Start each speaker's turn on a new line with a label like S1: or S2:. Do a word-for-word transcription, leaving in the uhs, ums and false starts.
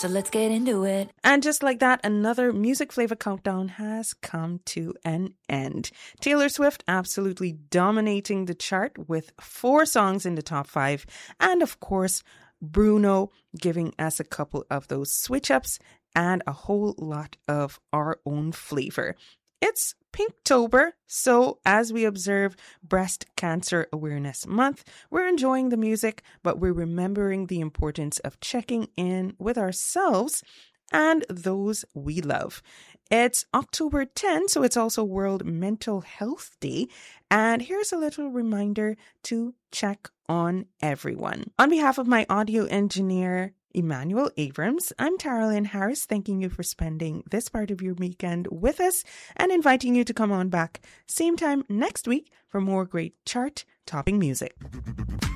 S1: So let's get into it.
S2: And just like that, another Music Flavor Countdown has come to an end. Taylor Swift absolutely dominating the chart with four songs in the top five. And of course, Bruno giving us a couple of those switch-ups and a whole lot of our own flavor. It's Pinktober, so as we observe Breast Cancer Awareness Month, we're enjoying the music, but we're remembering the importance of checking in with ourselves and those we love. It's October tenth, so it's also World Mental Health Day, and here's a little reminder to check on everyone. On behalf of my audio engineer, Emmanuel Abrams, I'm Taralyn Harris, thanking you for spending this part of your weekend with us and inviting you to come on back same time next week for more great chart-topping music.